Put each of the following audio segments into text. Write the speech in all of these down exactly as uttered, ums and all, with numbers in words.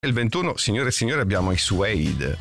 Il ventuno, signore e signori, abbiamo i Suede.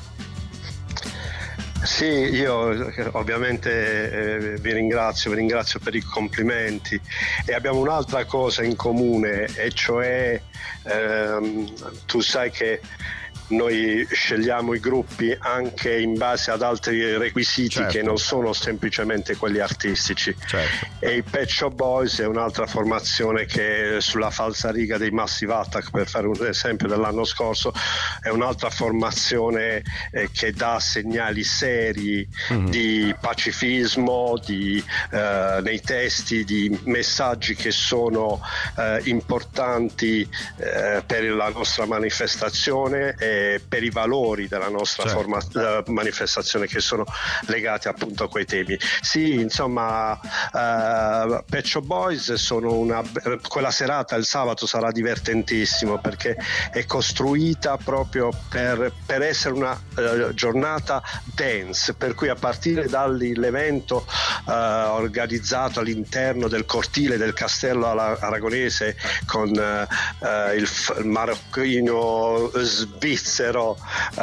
Sì, io ovviamente eh, vi ringrazio, vi ringrazio per i complimenti, e abbiamo un'altra cosa in comune, e cioè ehm, tu sai che noi scegliamo i gruppi anche in base ad altri requisiti, certo, che non sono semplicemente quelli artistici, certo. E i Pet Shop Boys è un'altra formazione che sulla falsariga dei Massive Attack, per fare un esempio dell'anno scorso, è un'altra formazione eh, che dà segnali seri mm-hmm. di pacifismo, di, eh, nei testi, di messaggi che sono eh, importanti eh, per la nostra manifestazione e per i valori della nostra certo. forma, manifestazione, che sono legati appunto a quei temi. Sì, insomma, uh, Pet Shop Boys sono una, quella serata il sabato sarà divertentissimo, perché è costruita proprio per, per essere una uh, giornata dance, per cui a partire dall'evento uh, organizzato all'interno del cortile del castello aragonese con uh, uh, il, il marocchino svizzero Uh,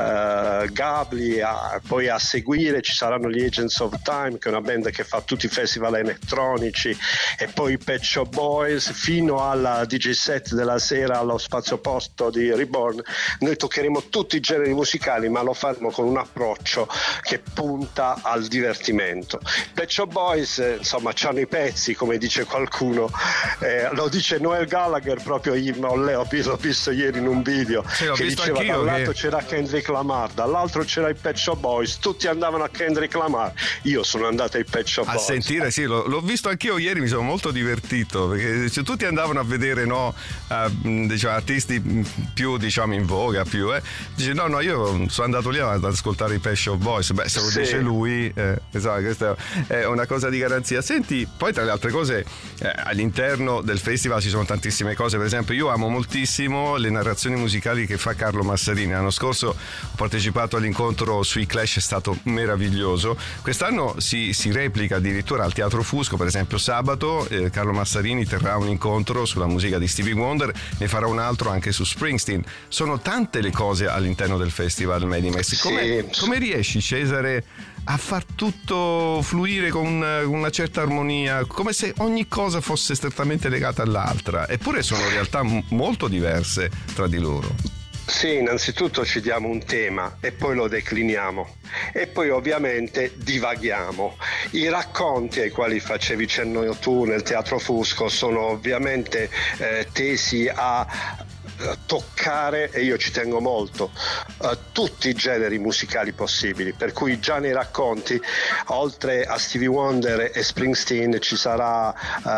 Gabli, a, poi a seguire ci saranno gli Agents of Time, che è una band che fa tutti i festival elettronici, e poi i Pet Shop Boys, fino alla D J set della sera allo spazio posto di Reborn. Noi toccheremo tutti i generi musicali, ma lo faremo con un approccio che punta al divertimento. Pet Shop Boys, eh, insomma, c'hanno i pezzi, come dice qualcuno, eh, lo dice Noel Gallagher proprio. Io l'ho visto ieri in un video, sì, che diceva da un lato che... c'era Kendrick Lamar, dall'altro c'era i Pet Shop Boys, tutti andavano a Kendrick Lamar, io sono andato ai Pet Shop a Boys. A sentire, sì, l'ho, l'ho visto anch'io ieri, mi sono molto divertito, perché cioè, tutti andavano a vedere, no, uh, diciamo, artisti più, diciamo, in voga, più, eh. Dice no, no, io sono andato lì ad ascoltare i Pet Shop Boys. Beh, se lo sì. dice lui, eh, esatto, questa è una cosa di garanzia. Senti, poi tra le altre cose, eh, all'interno del festival ci sono tantissime cose. Per esempio, io amo moltissimo le narrazioni musicali che fa Carlo Massarini. L'anno scorso ho partecipato all'incontro sui Clash, è stato meraviglioso. Quest'anno si, si replica addirittura al Teatro Fusco. Per esempio sabato eh, Carlo Massarini terrà un incontro sulla musica di Stevie Wonder, ne farà un altro anche su Springsteen. Sono tante le cose all'interno del festival Medimex. Come, sì. come riesci, Cesare, a far tutto fluire con una, una certa armonia, come se ogni cosa fosse strettamente legata all'altra, eppure sono realtà m- molto diverse tra di loro? Sì, innanzitutto ci diamo un tema e poi lo decliniamo, e poi ovviamente divaghiamo. I racconti ai quali facevi cenno tu nel Teatro Fusco sono ovviamente eh, tesi a toccare, e io ci tengo molto, uh, tutti i generi musicali possibili, per cui già nei racconti, oltre a Stevie Wonder e Springsteen, ci sarà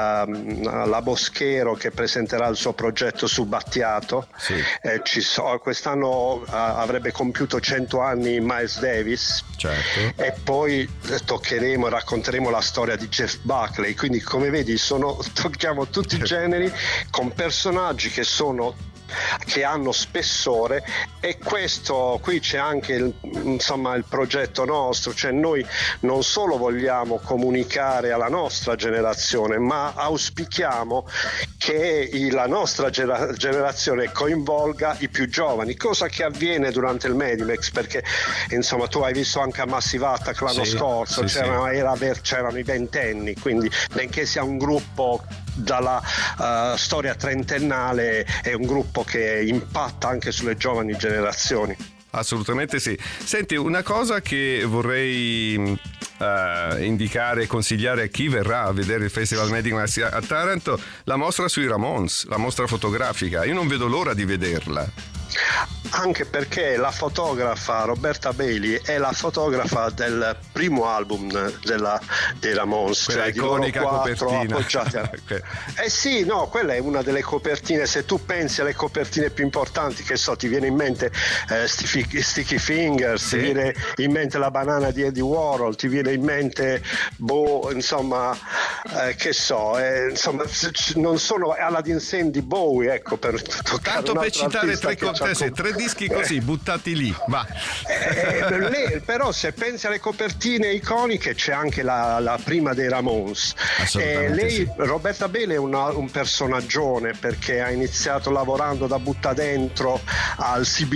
uh, la Boschero che presenterà il suo progetto su Battiato, sì. eh, ci so, quest'anno uh, avrebbe compiuto cento anni Miles Davis, certo. E poi eh, toccheremo e racconteremo la storia di Jeff Buckley, quindi come vedi sono, tocchiamo tutti i generi con personaggi che sono che hanno spessore, e questo qui c'è anche il, insomma il progetto nostro, cioè noi non solo vogliamo comunicare alla nostra generazione, ma auspichiamo che la nostra genera- generazione coinvolga i più giovani, cosa che avviene durante il Medimex, perché insomma tu hai visto anche a Massive Attack l'anno sì, scorso, sì, c'erano, sì. Era, c'erano i ventenni, quindi benché sia un gruppo dalla uh, storia trentennale, è un gruppo che impatta anche sulle giovani generazioni. Assolutamente sì. Senti, una cosa che vorrei uh, indicare e consigliare a chi verrà a vedere il Festival Medimex a Taranto: la mostra sui Ramones, la mostra fotografica. Io non vedo l'ora di vederla. Anche perché la fotografa Roberta Bailey è la fotografa del primo album della, dei Ramones, quella cioè iconica di loro quattro copertina appoggiati a... okay. Eh sì, no, quella è una delle copertine. Se tu pensi alle copertine più importanti, che so, ti viene in mente eh, Sticky, Sticky Fingers, sì. Ti viene in mente la banana di Andy Warhol, ti viene in mente boh, insomma eh, che so eh, insomma non sono Aladdin Sane di Bowie, ecco, per toccare tanto per citare tre, co- com- tre dischi così buttati lì, va. Eh, le, però se pensi alle copertine iconiche c'è anche la, la prima dei Ramones. Eh, lei, sì. Roberta Bailey è una, un personaggione, perché ha iniziato lavorando da buttadentro al C B